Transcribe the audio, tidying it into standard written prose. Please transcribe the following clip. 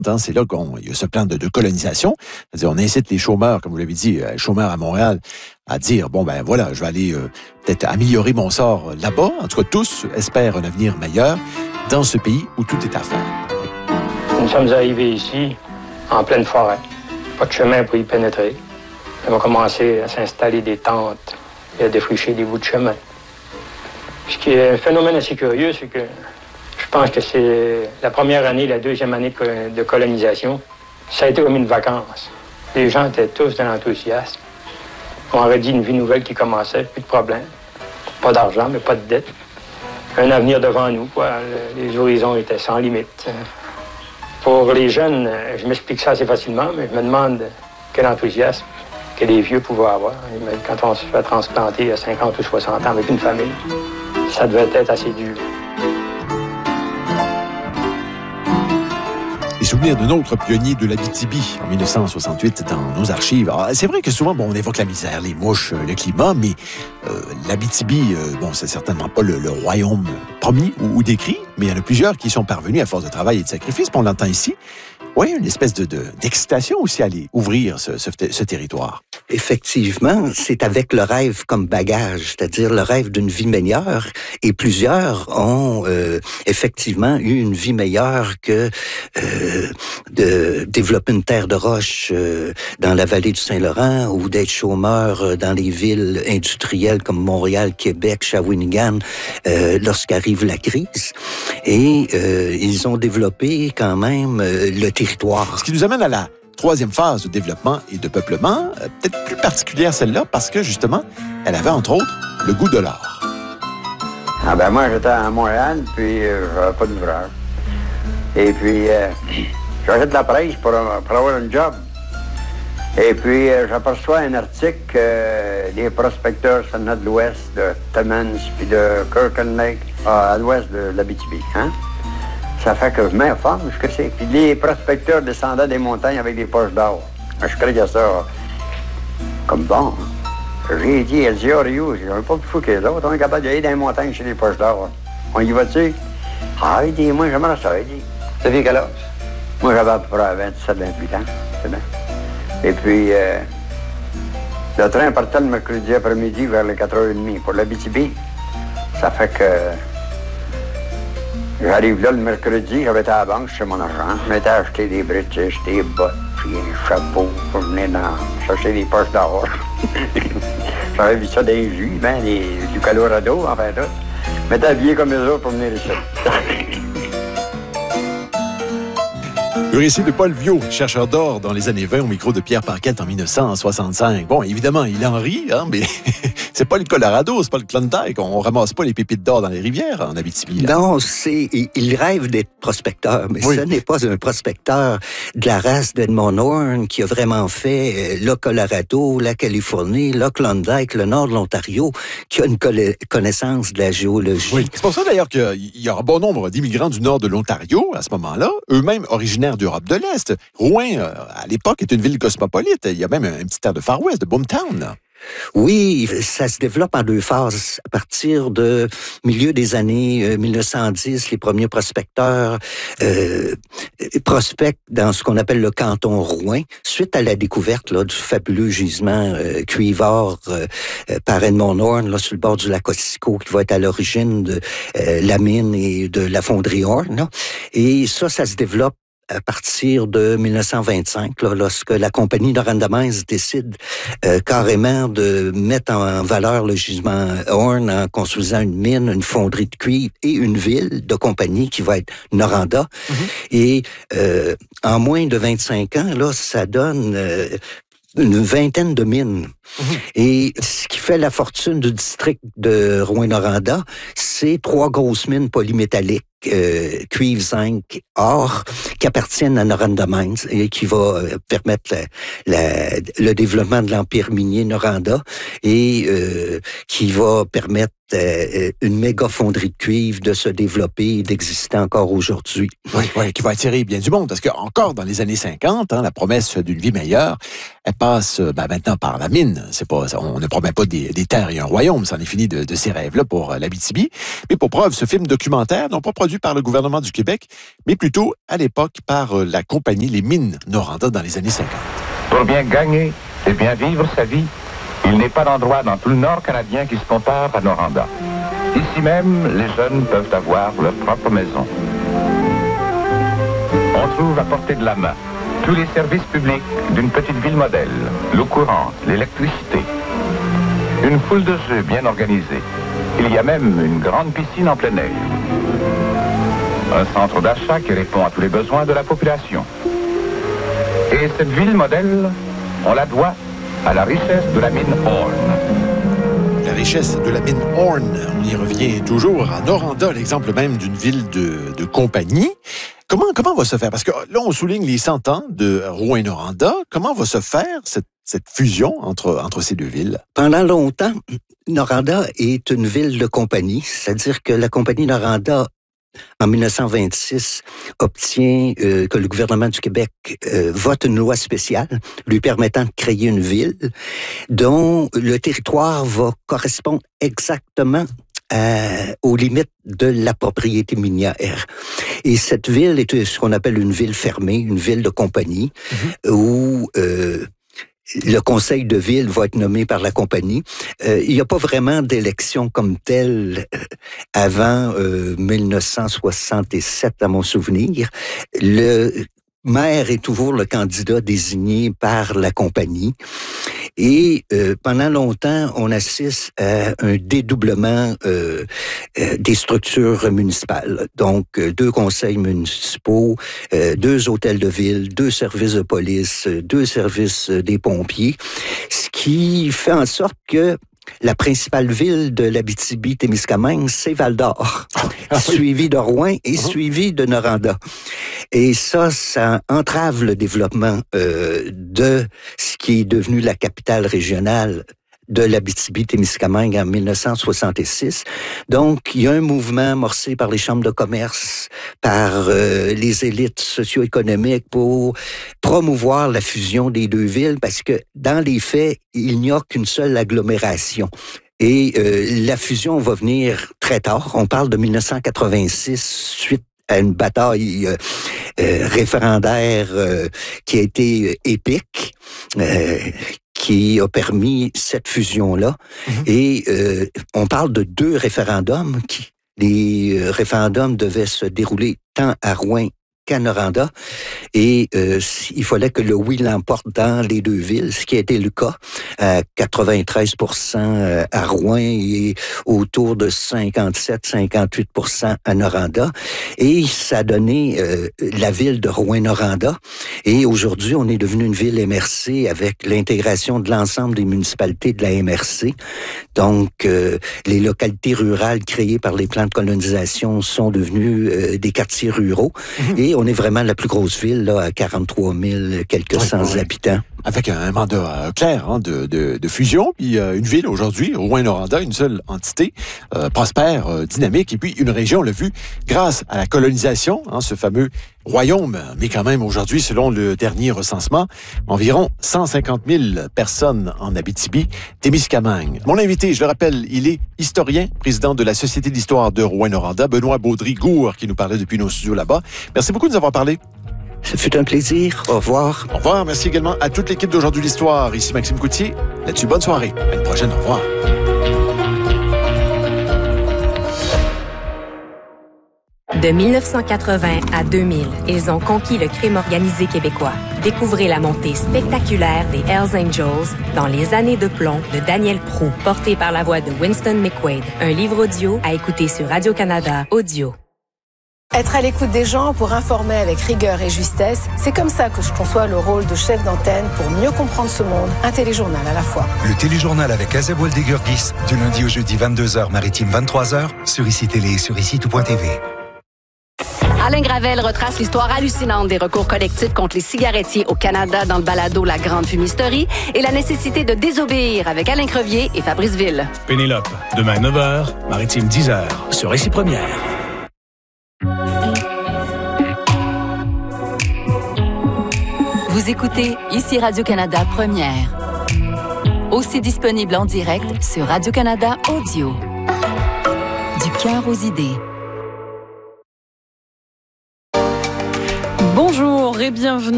c'est là qu'il y a ce plan de colonisation. C'est-à-dire, on incite les chômeurs, comme vous l'avez dit, chômeurs à Montréal, à dire, bon, ben voilà, je vais aller peut-être améliorer mon sort là-bas. En tout cas, tous espèrent un avenir meilleur dans ce pays où tout est à faire. Nous sommes arrivés ici, en pleine forêt. Pas de chemin pour y pénétrer. On va commencer à s'installer des tentes et à défricher des bouts de chemin. Ce qui est un phénomène assez curieux, c'est que je pense que c'est la première année, la deuxième année de colonisation. Ça a été comme une vacance. Les gens étaient tous dans l'enthousiasme. On aurait dit une vie nouvelle qui commençait, plus de problème. Pas d'argent, mais pas de dette. Un avenir devant nous, quoi. Les horizons étaient sans limite. Pour les jeunes, je m'explique ça assez facilement, mais je me demande quel enthousiasme que les vieux pouvaient avoir. Quand on se fait transplanter à 50 ou 60 ans avec une famille, ça devait être assez dur. Les souvenirs d'un autre pionnier de l'Abitibi en 1968 dans nos archives. Alors, c'est vrai que souvent, on évoque la misère, les mouches, le climat, mais l'Abitibi, c'est certainement pas le royaume promis ou décrit, mais il y en a plusieurs qui sont parvenus à force de travail et de sacrifice. Puis on l'entend ici. Oui, une espèce d'excitation aussi à aller ouvrir ce territoire. Effectivement, c'est avec le rêve comme bagage, c'est-à-dire le rêve d'une vie meilleure. Et plusieurs ont effectivement eu une vie meilleure que de développer une terre de roche dans la vallée du Saint-Laurent ou d'être chômeur dans les villes industrielles comme Montréal, Québec, Shawinigan, lorsqu'arrive la crise. Et ils ont développé quand même le territoire. Ce qui nous amène à la troisième phase de développement et de peuplement, peut-être plus particulière celle-là, parce que justement, elle avait entre autres le goût de l'or. Ah ben moi, j'étais à Montréal, puis j'avais pas d'ouvrage. Et puis, j'achète de la presse pour avoir un job. Et puis, j'aperçois un article des prospecteurs sur de l'ouest de Timmins puis de Kirkland Lake, à l'ouest de l'Abitibi, hein? Ça fait que je m'informe, ce que c'est. Puis les prospecteurs descendaient des montagnes avec des poches d'or. Je croyais ça comme bon. J'ai dit, elle dit, Rio, j'en pas plus fou que les autres. On est capable d'aller dans les montagnes chez les poches d'or. On y va-tu? Ah, il dit, moi, j'aimerais ça. Il dit, t'as vu quel âge? Moi, j'avais à peu près 27, 28 ans. C'est bien. Et puis, le train partait le mercredi après-midi vers les 4h30 pour l'Abitibi. Ça fait que j'arrive là le mercredi, j'avais été à la banque, je sais mon argent. Je m'étais acheté des British, des bottes, puis un chapeau pour venir chercher des poches d'or. J'avais vu ça des jus, du Colorado, enfin tout. Je m'étais habillé comme eux autres pour venir ici. Le récit de Paul Viaud, chercheur d'or dans les années 20 au micro de Pierre Paquette en 1965. Bon, évidemment, il en rit, hein, mais c'est pas le Colorado, c'est pas le Klondike. On ramasse pas les pépites d'or dans les rivières en Abitibi. Là. Non, il rêve d'être prospecteur, mais ce n'est pas un prospecteur de la race d'Edmond Horne qui a vraiment fait le Colorado, la Californie, le Klondike, le nord de l'Ontario, qui a une connaissance de la géologie. Oui. C'est pour ça d'ailleurs qu'il y a un bon nombre d'immigrants du nord de l'Ontario à ce moment-là, eux-mêmes originaires d'Europe de l'Est. Rouen, à l'époque, est une ville cosmopolite. Il y a même un petit air de Far West, de Boomtown. Là. Oui, ça se développe en deux phases. À partir de milieu des années 1910, les premiers prospecteurs prospectent dans ce qu'on appelle le canton Rouen, suite à la découverte là, du fabuleux gisement cuivre par Edmond Horne, là, sur le bord du lac Otsiko, qui va être à l'origine de la mine et de la fonderie Horne. Là. Et ça se développe à partir de 1925, là, lorsque la compagnie Noranda Mines décide carrément de mettre en valeur le gisement Horne en construisant une mine, une fonderie de cuivre et une ville de compagnie qui va être Noranda. Mm-hmm. Et en moins de 25 ans, là, ça donne une vingtaine de mines. Mmh. Et ce qui fait la fortune du district de Rouyn-Noranda, c'est 3 grosses mines polymétalliques, cuivre, zinc, or, qui appartiennent à Noranda Mines et qui va permettre le développement de l'empire minier Noranda et qui va permettre une méga fonderie de cuivre de se développer et d'exister encore aujourd'hui. Oui, qui va attirer bien du monde, parce que encore dans les années 50, la promesse d'une vie meilleure, elle passe maintenant par la mine. On ne promet pas des terres et un royaume, c'en est fini de ces rêves-là pour l'Abitibi. Mais pour preuve, ce film documentaire, non pas produit par le gouvernement du Québec, mais plutôt à l'époque par la compagnie Les Mines Noranda dans les années 50. Pour bien gagner et bien vivre sa vie, il n'est pas d'endroit dans tout le nord canadien qui se compare à Noranda. Ici même, les jeunes peuvent avoir leur propre maison. On trouve à portée de la main tous les services publics d'une petite ville modèle, l'eau courante, l'électricité. Une foule de jeux bien organisés. Il y a même une grande piscine en plein air. Un centre d'achat qui répond à tous les besoins de la population. Et cette ville modèle, on la doit à la richesse de la mine Horn. La richesse de la mine Horn, on y revient toujours à Noranda, l'exemple même d'une ville de compagnie. Comment va se faire? Parce que là, on souligne les 100 ans de Rouyn-Noranda. Comment va se faire cette fusion entre ces deux villes? Pendant longtemps, Noranda est une ville de compagnie, c'est-à-dire que la compagnie Noranda, en 1926, obtient que le gouvernement du Québec vote une loi spéciale lui permettant de créer une ville dont le territoire va correspondre exactement aux limites de la propriété minière. Et cette ville est ce qu'on appelle une ville fermée, une ville de compagnie, où le conseil de ville va être nommé par la compagnie. Il n'y a pas vraiment d'élection comme telle avant 1967, à mon souvenir. Le maire est toujours le candidat désigné par la compagnie. Et pendant longtemps, on assiste à un dédoublement des structures municipales. Donc, 2 conseils municipaux, 2 hôtels de ville, 2 services de police, 2 services des pompiers, ce qui fait en sorte que la principale ville de l'Abitibi-Témiscamingue, c'est Val-d'Or, suivi de Rouyn et suivi de Noranda. Et ça entrave le développement de ce qui est devenu la capitale régionale de l'Abitibi-Témiscamingue en 1966. Donc, il y a un mouvement amorcé par les chambres de commerce, par les élites socio-économiques pour promouvoir la fusion des 2 villes, parce que dans les faits, il n'y a qu'une seule agglomération. Et la fusion va venir très tard. On parle de 1986, suite à une bataille référendaire qui a été épique, qui a permis cette fusion-là. Et on parle de 2 référendums. Les référendums devaient se dérouler tant à Rouyn qu'à Noranda. Et il fallait que le oui l'emporte dans les 2 villes, ce qui a été le cas, à 93% à Rouyn et autour de 57-58% à Noranda. Et ça a donné la ville de Rouyn-Noranda. Et aujourd'hui, on est devenu une ville MRC avec l'intégration de l'ensemble des municipalités de la MRC. Donc, les localités rurales créées par les plans de colonisation sont devenues des quartiers ruraux. Et on est vraiment la plus grosse ville, là, à 43 000 quelques cents habitants. Avec un mandat clair de fusion, puis une ville aujourd'hui, Rouyn-Noranda, une seule entité, prospère, dynamique, et puis une région, on l'a vu, grâce à la colonisation, ce fameux royaume, mais quand même aujourd'hui, selon le dernier recensement, environ 150 000 personnes en Abitibi-Témiscamingue. Mon invité, je le rappelle, il est historien, président de la Société d'histoire de Rouyn-Noranda, Benoît Baudry-Gourde, qui nous parlait depuis nos studios là-bas. Merci beaucoup de nous avoir parlé. Ça fut un plaisir. Au revoir. Au revoir. Merci également à toute l'équipe d'Aujourd'hui l'Histoire. Ici Maxime Coutier. Là-dessus, bonne soirée. À une prochaine. Au revoir. De 1980 à 2000, ils ont conquis le crime organisé québécois. Découvrez la montée spectaculaire des Hells Angels dans Les années de plomb de Daniel Proulx, porté par la voix de Winston McQuaid. Un livre audio à écouter sur Radio-Canada Audio. Être à l'écoute des gens pour informer avec rigueur et justesse, c'est comme ça que je conçois le rôle de chef d'antenne pour mieux comprendre ce monde. Un téléjournal à la fois. Le téléjournal avec Azeb Walde-Gurgis, du lundi au jeudi 22h, maritime 23h, sur ICI Télé et sur ICI Tout.tv. Alain Gravel retrace l'histoire hallucinante des recours collectifs contre les cigarettiers au Canada dans le balado La Grande Fumisterie et la nécessité de désobéir avec Alain Crevier et Fabrice Ville. Pénélope, demain 9h, Maritime 10h, sur Récit Première. Vous écoutez ici Radio-Canada Première. Aussi disponible en direct sur Radio-Canada Audio. Du cœur aux idées. Bonjour et bienvenue.